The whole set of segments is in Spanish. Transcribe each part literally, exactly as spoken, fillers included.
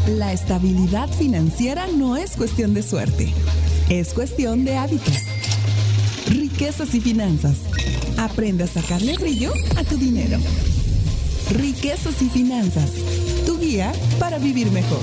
La estabilidad financiera no es cuestión de suerte, es cuestión de hábitos. Riquezas y finanzas. Aprende a sacarle brillo a tu dinero. Riquezas y finanzas. Tu guía para vivir mejor.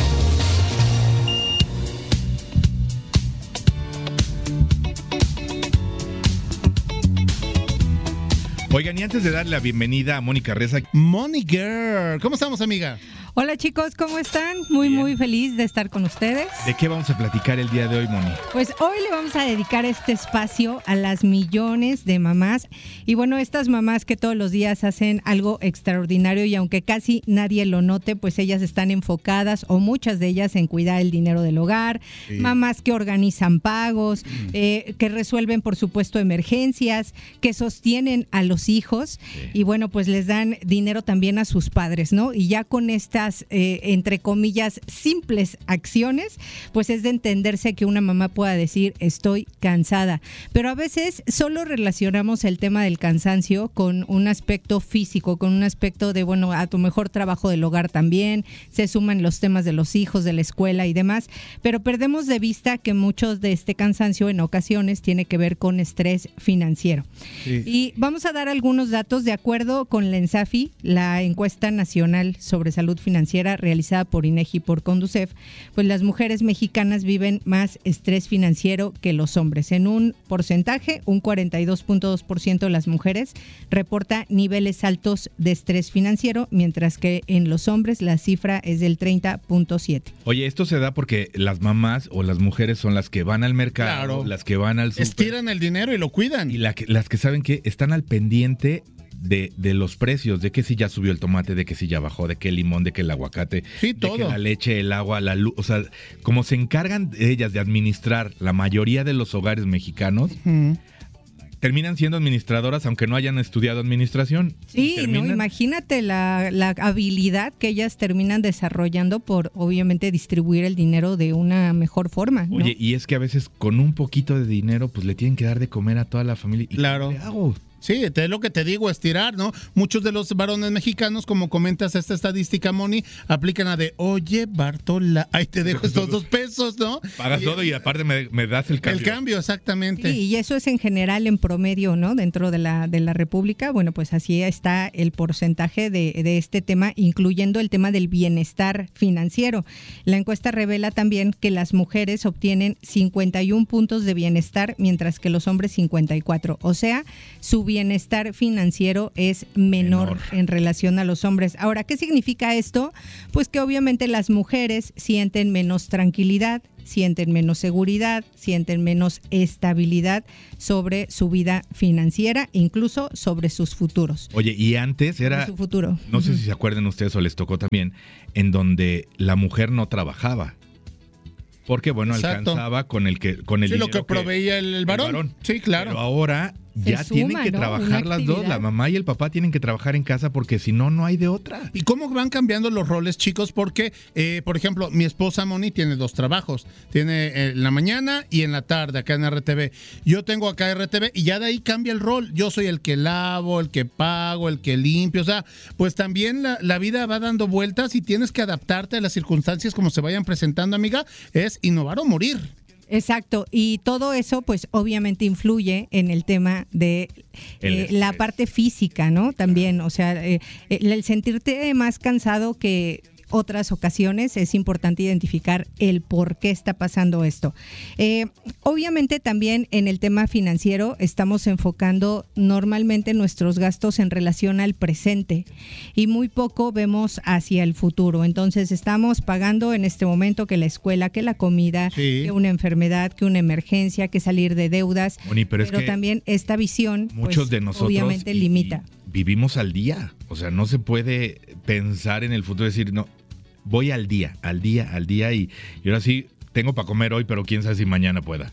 Oigan, y antes de darle la bienvenida a Mónica Reza. Moni Girl, ¿cómo estamos, amiga? Hola chicos, ¿cómo están? Muy, Bien. muy feliz de estar con ustedes. ¿De qué vamos a platicar el día de hoy, Moni? Pues hoy le vamos a dedicar este espacio a las millones de mamás. Y bueno, estas mamás que todos los días hacen algo extraordinario y aunque casi nadie lo note, pues ellas están enfocadas, o muchas de ellas, en cuidar el dinero del hogar. Sí. Mamás que organizan pagos, mm. eh, que resuelven, por supuesto, emergencias, que sostienen a los hijos. Sí. Y bueno, pues les dan dinero también a sus padres, ¿no? Y ya con esta Eh, entre comillas, simples acciones, pues es de entenderse que una mamá pueda decir estoy cansada, pero a veces solo relacionamos el tema del cansancio con un aspecto físico, con un aspecto de, bueno, a tu mejor trabajo del hogar también, se suman los temas de los hijos, de la escuela y demás, pero perdemos de vista que muchos de este cansancio en ocasiones tiene que ver con estrés financiero. Sí. Y vamos a dar algunos datos de acuerdo con la ENSAFI, la encuesta nacional sobre salud financiera financiera realizada por INEGI y por Conducef, pues las mujeres mexicanas viven más estrés financiero que los hombres. En un porcentaje, un cuarenta y dos punto dos por ciento de las mujeres reporta niveles altos de estrés financiero, mientras que en los hombres la cifra es del treinta punto siete. Oye, esto se da porque las mamás o las mujeres son las que van al mercado, claro, las que van al súper, estiran el dinero y lo cuidan. Y la que, las que saben que están al pendiente De, de los precios, de que si ya subió el tomate, de que si ya bajó, de que el limón, de que el aguacate, sí, de todo. que la leche, el agua, la luz, o sea, como se encargan ellas de administrar la mayoría de los hogares mexicanos, uh-huh. terminan siendo administradoras aunque no hayan estudiado administración. Sí, terminan... no, imagínate la, la habilidad que ellas terminan desarrollando por, obviamente, distribuir el dinero de una mejor forma, ¿no? Oye, y es que a veces con un poquito de dinero, pues le tienen que dar de comer a toda la familia. ¿Y claro. qué le hago? Sí, es lo que te digo, estirar, ¿no? Muchos de los varones mexicanos, como comentas esta estadística, Moni, aplican la de, oye, Bartola, ahí te dejo estos dos pesos, ¿no? Pagas y, todo y aparte me, me das el cambio. El cambio, exactamente. Sí, y eso es en general en promedio, ¿no? Dentro de la de la República, bueno, pues así está el porcentaje de, de este tema, incluyendo el tema del bienestar financiero. La encuesta revela también que las mujeres obtienen cincuenta y un puntos de bienestar, mientras que los hombres cincuenta y cuatro. O sea, su bienestar financiero es menor, menor en relación a los hombres. Ahora, ¿qué significa esto? Pues que obviamente las mujeres sienten menos tranquilidad, sienten menos seguridad, sienten menos estabilidad sobre su vida financiera, incluso sobre sus futuros. Oye, y antes era, su futuro. No sé uh-huh. si se acuerdan ustedes o les tocó también, en donde la mujer no trabajaba. Porque, bueno, Exacto. alcanzaba con el que con el sí, dinero lo que proveía el, el, varón. el varón. Sí, claro. Pero ahora ya suma, tienen que ¿no? trabajar las dos, la mamá y el papá tienen que trabajar en casa porque si no, no hay de otra. ¿Y cómo van cambiando los roles, chicos? Porque, eh, por ejemplo, mi esposa Moni tiene dos trabajos. Tiene en la mañana y en la tarde acá en R T V. Yo tengo acá R T V y ya de ahí cambia el rol. Yo soy el que lavo, el que pago, el que limpio. O sea, pues también la, la vida va dando vueltas y tienes que adaptarte a las circunstancias como se vayan presentando, amiga. Es innovar o morir. Exacto, y todo eso pues obviamente influye en el tema de eh, la parte física, ¿no? También, o sea, eh, el sentirte más cansado que otras ocasiones, es importante identificar el por qué está pasando esto. Eh, obviamente también en el tema financiero estamos enfocando normalmente nuestros gastos en relación al presente y muy poco vemos hacia el futuro. Entonces estamos pagando en este momento que la escuela, que la comida, sí. que una enfermedad, que una emergencia, que salir de deudas, Moni, pero, pero es que también esta visión muchos pues, de nosotros obviamente y, limita. Y vivimos al día, o sea, no se puede pensar en el futuro, decir, no, voy al día, al día, al día y, y ahora sí, tengo para comer hoy, pero quién sabe si mañana pueda.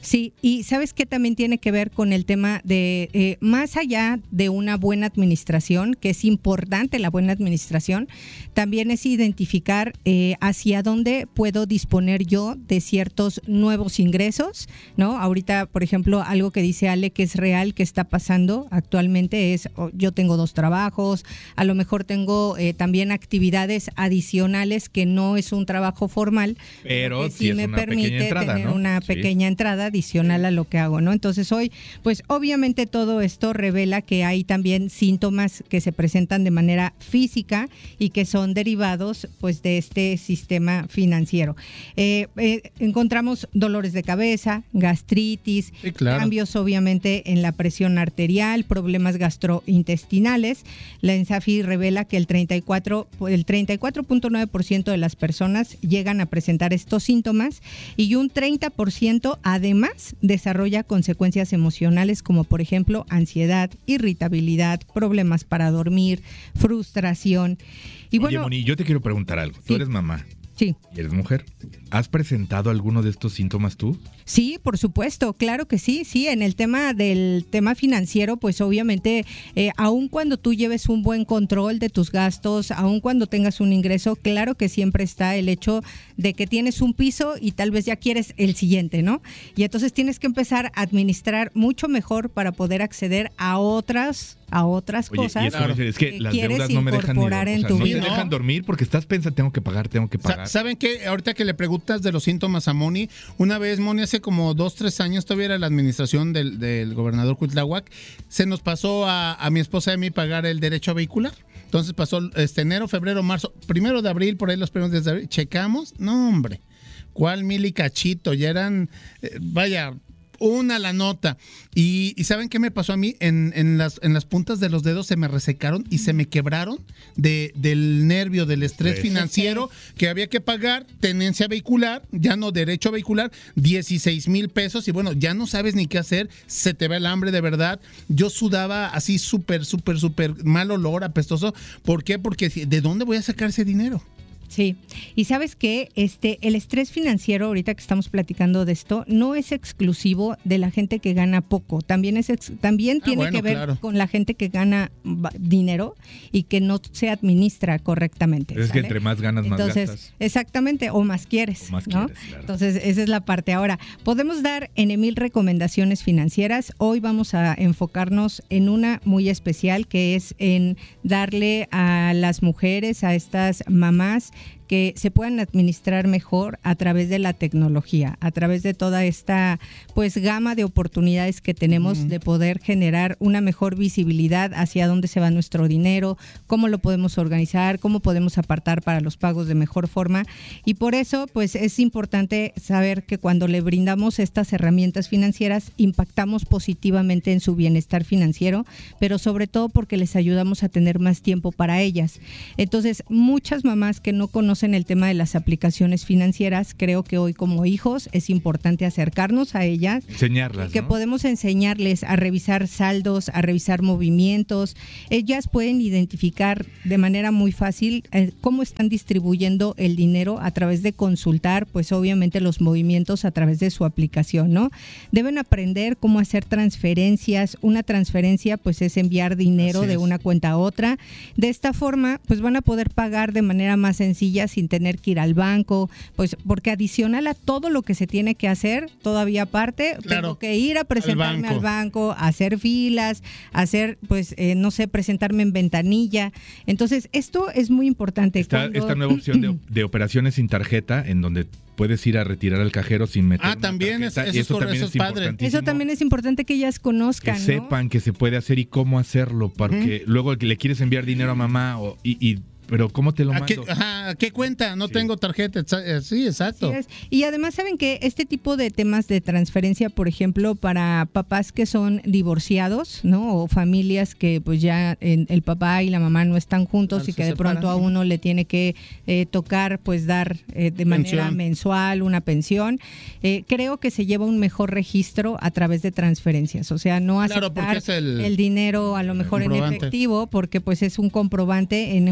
Sí, y ¿sabes qué también tiene que ver con el tema de, eh, más allá de una buena administración, que es importante la buena administración, también es identificar eh, hacia dónde puedo disponer yo de ciertos nuevos ingresos, ¿no? Ahorita, por ejemplo, algo que dice Ale que es real, que está pasando actualmente es, oh, yo tengo dos trabajos, a lo mejor tengo eh, también actividades adicionales que no es un trabajo formal, pero que sí sí es me una permite pequeña entrada, tener ¿no? una Sí. pequeña entrada adicional a lo que hago, ¿no? Entonces hoy, pues obviamente todo esto revela que hay también síntomas que se presentan de manera física y que son derivados pues de este sistema financiero. Eh, eh, encontramos dolores de cabeza, gastritis, Sí, claro. cambios obviamente en la presión arterial, problemas gastrointestinales. La ENSAFI revela que el treinta y cuatro, el treinta y cuatro punto nueve por ciento de las personas llegan a presentar estos síntomas y un treinta por ciento además desarrolla consecuencias emocionales como por ejemplo ansiedad, irritabilidad, problemas para dormir, frustración. Y Oye, bueno, Moni, yo te quiero preguntar algo. Tú Sí. eres mamá sí. y eres mujer. ¿Has presentado alguno de estos síntomas tú? Sí, por supuesto, claro que sí, sí, en el tema del tema financiero, pues obviamente, eh, aun cuando tú lleves un buen control de tus gastos, aun cuando tengas un ingreso, claro que siempre está el hecho de que tienes un piso y tal vez ya quieres el siguiente, ¿no? Y entonces tienes que empezar a administrar mucho mejor para poder acceder a otras a otras Oye, cosas. y es, como decir, es que que las quieres deudas no me dejan ni incorporar en o sea, tu no vida. te dejan dormir porque estás pensando, tengo que pagar, tengo que Sa- pagar. ¿Saben qué? Ahorita que le preguntas de los síntomas a Moni, una vez Moni hace como dos, tres años, todavía era la administración del, del gobernador Cuitláhuac, se nos pasó a, a mi esposa y a mí pagar el derecho vehicular. Entonces pasó este enero, febrero, marzo, primero de abril, por ahí los primeros días de abril, checamos, no hombre, ¿cuál mil y cachito? Ya eran, eh, vaya... una la nota. Y, y ¿saben qué me pasó a mí? En, en, las, en las puntas de los dedos se me resecaron y se me quebraron de, del nervio, del estrés Estrés. financiero que había que pagar, tenencia vehicular, ya no derecho vehicular, dieciséis mil pesos y bueno, ya no sabes ni qué hacer, se te va el hambre de verdad. Yo sudaba así súper, súper, súper mal olor, apestoso. ¿Por qué? Porque ¿de dónde voy a sacar ese dinero? Sí, y sabes que este el estrés financiero, ahorita que estamos platicando de esto, no es exclusivo de la gente que gana poco, también es ex- también Ah, tiene bueno, que ver claro. con la gente que gana ba- dinero y que no se administra correctamente. Es que ¿sale? entre más ganas, más Entonces, gastas. exactamente, o más quieres, O más ¿no? quieres, claro. Entonces, esa es la parte. Ahora, podemos dar en mil recomendaciones financieras. Hoy vamos a enfocarnos en una muy especial, que es en darle a las mujeres, a estas mamás, que se puedan administrar mejor a través de la tecnología, a través de toda esta pues gama de oportunidades que tenemos uh-huh. de poder generar una mejor visibilidad hacia dónde se va nuestro dinero, cómo lo podemos organizar, cómo podemos apartar para los pagos de mejor forma. Y por eso pues es importante saber que cuando le brindamos estas herramientas financieras impactamos positivamente en su bienestar financiero, pero sobre todo porque les ayudamos a tener más tiempo para ellas. Entonces, muchas mamás que no conocen en el tema de las aplicaciones financieras, creo que hoy como hijos es importante acercarnos a ellas, enseñarlas, que ¿no? podemos enseñarles a revisar saldos, a revisar movimientos. Ellas pueden identificar de manera muy fácil eh, cómo están distribuyendo el dinero a través de consultar, pues obviamente los movimientos a través de su aplicación, ¿no? Deben aprender cómo hacer transferencias. Una transferencia pues es enviar dinero Así de es. una cuenta a otra. De esta forma pues van a poder pagar de manera más sencilla sin tener que ir al banco, pues porque adicional a todo lo que se tiene que hacer, todavía aparte, Claro, tengo que ir a presentarme al al banco. banco, hacer filas, hacer, pues, eh, no sé, presentarme en ventanilla. Entonces, esto es muy importante. Está Cuando- esta nueva opción de, de operaciones sin tarjeta, en donde puedes ir a retirar al cajero sin meter Ah, una también es- tarjeta, eso y es correcto, eso es padre. importantísimo, Eso también es importante que ellas que conozcan, ¿no? sepan que se puede hacer y cómo hacerlo, porque luego le quieres enviar dinero a mamá o, y, y pero ¿cómo te lo ¿A mando? qué, ajá, ¿a qué cuenta? No Sí. tengo tarjeta. exa- eh, Sí, exacto. Así es. Y además saben que este tipo de temas de transferencia, por ejemplo, para papás que son divorciados, ¿no? O familias que pues ya en- el papá y la mamá no están juntos Claro, y se que de separan. pronto a uno le tiene que eh, tocar pues dar eh, de manera Pensión. mensual una pensión. Eh, creo que se lleva un mejor registro a través de transferencias. O sea, no Claro, porque aceptar es el- el dinero a lo mejor en comprobante. efectivo, porque pues es un comprobante en un caso de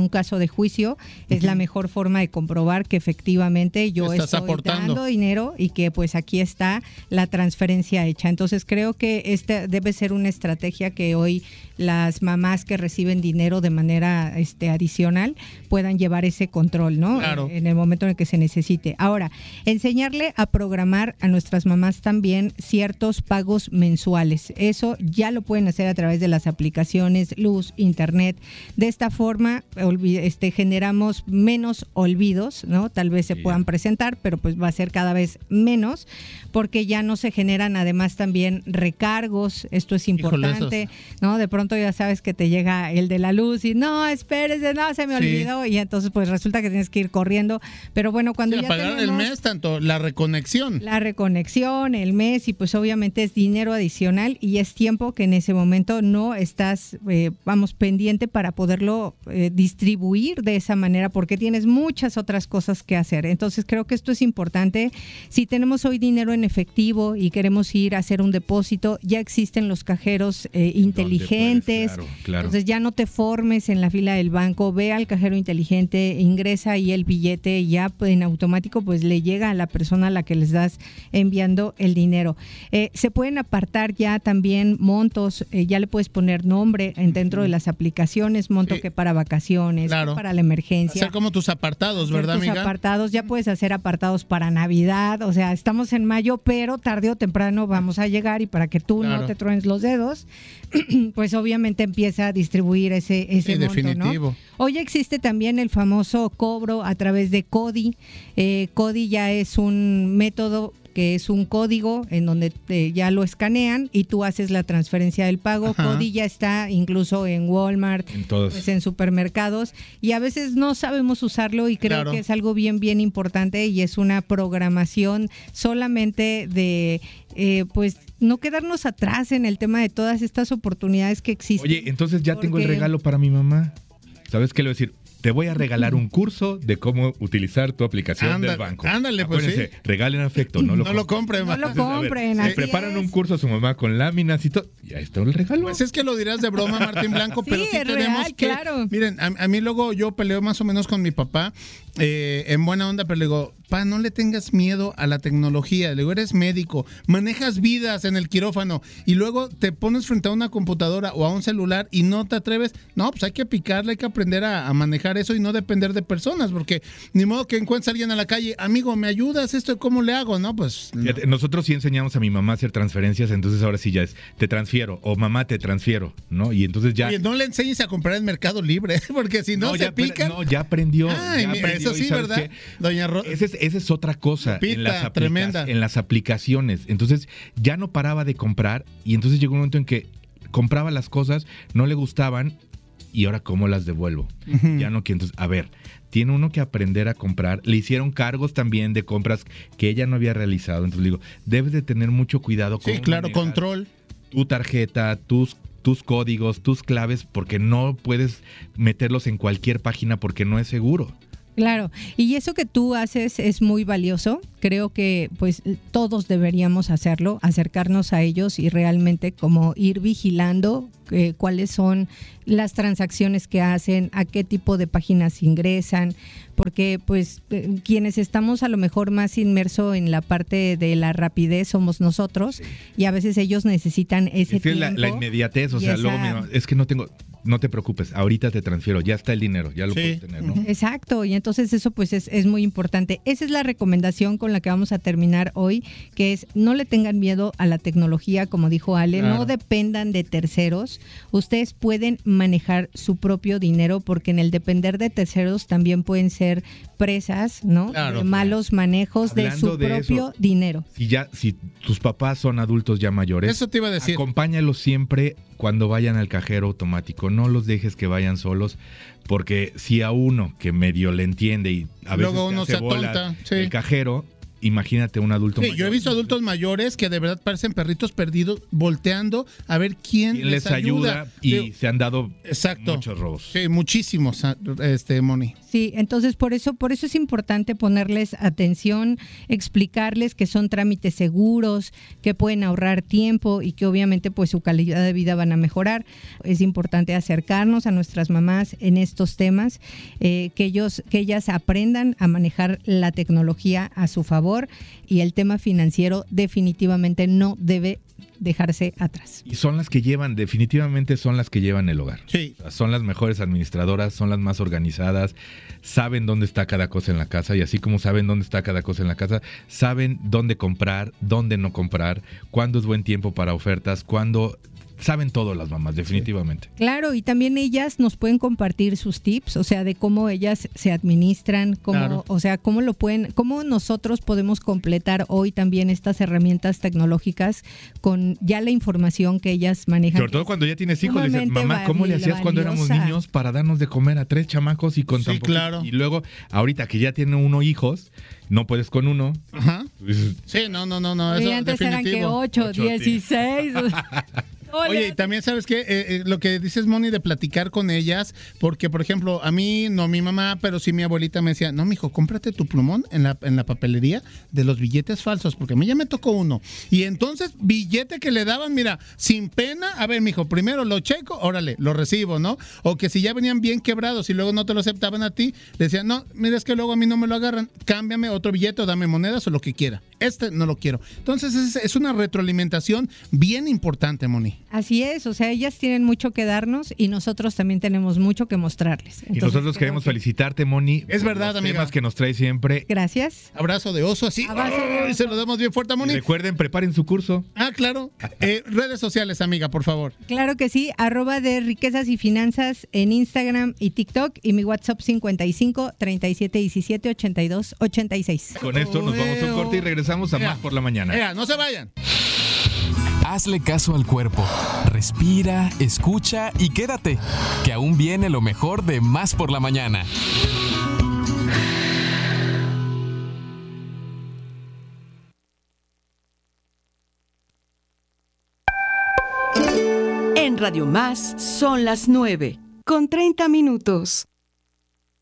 de juicio, es uh-huh. la mejor forma de comprobar que efectivamente yo Estás estoy aportando. dando dinero y que pues aquí está la transferencia hecha. Entonces creo que esta debe ser una estrategia que hoy las mamás que reciben dinero de manera este, adicional puedan llevar ese control, ¿no? Claro. En, en el momento en el que se necesite. Ahora, enseñarle a programar a nuestras mamás también ciertos pagos mensuales. Eso ya lo pueden hacer a través de las aplicaciones, luz, internet. De esta forma este, generamos menos olvidos, ¿no? Tal vez se puedan presentar, pero pues va a ser cada vez menos, porque ya no se generan además también recargos. Esto es importante, Híjole, ¿no? De pronto ya sabes que te llega el de la luz y no, espérese, no, se me sí. olvidó, y entonces pues resulta que tienes que ir corriendo, pero bueno, cuando sí, ya pagar el mes, tanto la reconexión. La reconexión, el mes, y pues obviamente es dinero adicional y es tiempo que en ese momento no estás, eh, vamos, pendiente para poderlo eh, distribuir de esa manera, porque tienes muchas otras cosas que hacer. Entonces creo que esto es importante. Si tenemos hoy dinero en efectivo y queremos ir a hacer un depósito, ya existen los cajeros eh, inteligentes. Claro, claro. Entonces ya no te formes en la fila del banco, ve al cajero inteligente, ingresa ahí el billete y ya en automático pues le llega a la persona a la que les das enviando el dinero. Eh, se pueden apartar ya también montos, eh, ya le puedes poner nombre en, dentro de las aplicaciones, monto sí. que para vacaciones, claro. que para la emergencia. Hacer como tus apartados, hacer ¿verdad, tus amiga? apartados, ya puedes hacer apartados para Navidad, o sea, estamos en mayo, pero tarde o temprano vamos a llegar y para que tú claro. no te truenes los dedos, pues obviamente empieza a distribuir ese, ese sí, monto, definitivo. ¿no? Hoy existe también el famoso cobro a través de CODI. Eh, CODI ya es un método que es un código en donde te, ya lo escanean y tú haces la transferencia del pago. Ajá. CODI ya está incluso en Walmart, en, todos. Pues en supermercados, y a veces no sabemos usarlo y creo claro. que es algo bien, bien importante y es una programación solamente de, eh, pues, no quedarnos atrás en el tema de todas estas oportunidades que existen. Oye, entonces ya porque... tengo el regalo para mi mamá. ¿Sabes qué le voy a decir? Te voy a regalar un curso de cómo utilizar tu aplicación ándale, del banco. Ándale, pues sí. Regalen afecto, no lo no lo compren. No lo compren. Le preparan es. un curso a su mamá con láminas y todo. Y ahí está el regalo. Pues es que lo dirás de broma, Martín Blanco, sí, pero sí es tenemos real, que... Claro. Miren, a, a mí luego yo peleo más o menos con mi papá eh, en buena onda, pero le digo, pa, no le tengas miedo a la tecnología. Le digo, eres médico, manejas vidas en el quirófano y luego te pones frente a una computadora o a un celular y no te atreves. No, pues hay que picarle, hay que aprender a, a manejar eso y no depender de personas, porque ni modo que encuentres a alguien a la calle, amigo, ¿me ayudas? ¿Esto cómo le hago? No, pues... No. Nosotros sí enseñamos a mi mamá a hacer transferencias, entonces ahora sí ya es, te transfiero, o mamá te transfiero, ¿no? Y entonces ya... Oye, no le enseñes a comprar en Mercado Libre, porque si no, no se ya, pican... No, ya aprendió. Ay, ya mira, aprendió, eso sí, ¿verdad? Qué? Doña Ro... Esa es, esa es otra cosa. Pita, en, las aplica- tremenda. en las aplicaciones. Entonces ya no paraba de comprar y entonces llegó un momento en que compraba las cosas, no le gustaban y ahora ¿cómo las devuelvo? Uh-huh. Ya no quiero. Entonces, a ver, tiene uno que aprender a comprar. Le hicieron cargos también de compras que ella no había realizado. Entonces le digo, debes de tener mucho cuidado con sí, claro, control. Tu tarjeta, tus tus códigos, tus claves, porque no puedes meterlos en cualquier página porque no es seguro. Claro, y eso que tú haces es muy valioso. Creo que pues todos deberíamos hacerlo, acercarnos a ellos y realmente como ir vigilando eh, cuáles son las transacciones que hacen, a qué tipo de páginas ingresan, porque pues eh, quienes estamos a lo mejor más inmersos en la parte de la rapidez somos nosotros y a veces ellos necesitan ese es tiempo. La, la inmediatez, o sea, esa... luego me, es que no tengo... No te preocupes, ahorita te transfiero, ya está el dinero, ya lo sí. puedes tener, ¿no? Exacto, y entonces eso pues es, es muy importante. Esa es la recomendación con la que vamos a terminar hoy, que es no le tengan miedo a la tecnología, como dijo Ale, claro. no dependan de terceros. Ustedes pueden manejar su propio dinero porque en el depender de terceros también pueden ser presas, ¿no? Claro, de malos manejos Hablando de su de propio eso, dinero. Si ya, si tus papás son adultos ya mayores, eso te iba a decir. Acompáñalos siempre cuando vayan al cajero automático. No los dejes que vayan solos, porque si a uno que medio le entiende y a veces luego uno se hace se bola atonta, sí. el cajero, imagínate un adulto sí, mayor. Yo he visto adultos mayores que de verdad parecen perritos perdidos volteando a ver quién, ¿Quién les ayuda, ayuda y sí. se han dado Exacto. muchos robos. Sí, muchísimos, este, Moni. Sí, entonces por eso, por eso es importante ponerles atención, explicarles que son trámites seguros, que pueden ahorrar tiempo y que obviamente pues su calidad de vida van a mejorar. Es importante acercarnos a nuestras mamás en estos temas, eh, que ellos, que ellas aprendan a manejar la tecnología a su favor, y el tema financiero definitivamente no debe dejarse atrás. Y son las que llevan, definitivamente son las que llevan el hogar. Sí. O sea, son las mejores administradoras, son las más organizadas, saben dónde está cada cosa en la casa, y así como saben dónde está cada cosa en la casa, saben dónde comprar, dónde no comprar, cuándo es buen tiempo para ofertas, cuándo... Saben todo las mamás, definitivamente. Claro, y también ellas nos pueden compartir sus tips, o sea, de cómo ellas se administran, cómo, Claro. o sea, cómo lo pueden, cómo nosotros podemos completar hoy también estas herramientas tecnológicas con ya la información que ellas manejan. Sobre todo cuando ya tienes hijos, le dices, Sumamente mamá, ¿cómo le hacías cuando éramos valiosa. niños para darnos de comer a tres chamacos y con Sí, tan poquito? claro. Y luego, ahorita que ya tiene uno hijos, no puedes con uno. Ajá. Dices, Sí, no, no, no, no. Y Eso antes eran que definitivo. ocho, Ocho, dieciséis. Oye, y también sabes que eh, eh, lo que dices, Moni, de platicar con ellas, porque por ejemplo, a mí, no mi mamá, pero sí mi abuelita me decía, no, mijo, cómprate tu plumón en la, en la papelería de los billetes falsos, porque a mí ya me tocó uno. Y entonces, billete que le daban, mira, sin pena, a ver, mijo, primero lo checo, órale, lo recibo, ¿no? O que si ya venían bien quebrados y luego no te lo aceptaban a ti, le decían, no, mira, es que luego a mí no me lo agarran, cámbiame otro billete o dame monedas o lo que quiera. Este no lo quiero. Entonces, es, es una retroalimentación bien importante, Moni. Así es, o sea, ellas tienen mucho que darnos y nosotros también tenemos mucho que mostrarles. y Entonces, nosotros creo queremos que- felicitarte, Moni. Es por verdad, los amiga. temas que nos trae siempre. Gracias. Abrazo de oso, así. Abrazo de ¡Ay! oso. Se lo damos bien fuerte a Y Moni. recuerden, preparen su curso. Ah, claro. Eh, redes sociales, amiga, por favor. Claro que sí, arroba de riquezas y finanzas en Instagram y TikTok, y mi WhatsApp cincuenta y cinco, treinta y siete, diecisiete, ochenta y dos, ochenta y seis. Con esto nos vamos a un corte y regresamos a Ea. Más por la Mañana. Ea, no se vayan. Hazle caso al cuerpo. Respira, escucha y quédate, que aún viene lo mejor de Más por la Mañana. En Radio Más son las nueve, con treinta minutos.